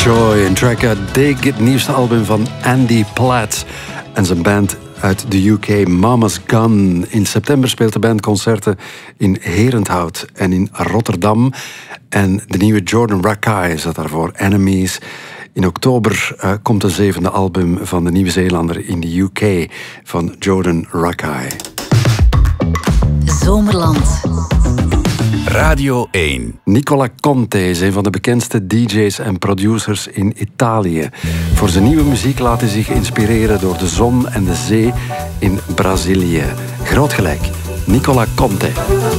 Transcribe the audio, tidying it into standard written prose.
Joy, een track uit Dig, het nieuwste album van Andy Platt en zijn band uit de UK, Mama's Gun. In september speelt de band concerten in Herenthout en in Rotterdam. En de nieuwe Jordan Rakei zat daarvoor, Enemies. In oktober komt de 7e album van de Nieuw-Zeelander in de UK van Jordan Rakei. Zomerland. Radio 1. Nicola Conte is een van de bekendste DJ's en producers in Italië. Voor zijn nieuwe muziek laat hij zich inspireren door de zon en de zee in Brazilië. Groot gelijk, Nicola Conte.